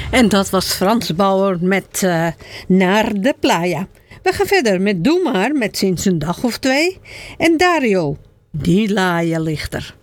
En dat was Frans Bauer met Naar de Playa. We gaan verder met Doe maar met Sinds een dag of twee. En Dario, die laaien lichter.